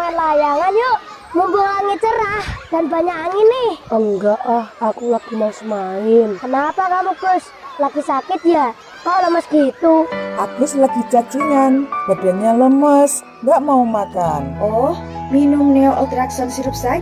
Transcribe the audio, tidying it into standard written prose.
main layangan yuk. Mumpung langit cerah dan banyak angin nih. Enggak aku lagi mau main. Kenapa kamu Gus? Lagi sakit ya? Kok lemes gitu? Agus lagi cacingan, badannya lemes, nggak mau makan. Oh, minum Neo Ultraxon sirup saja.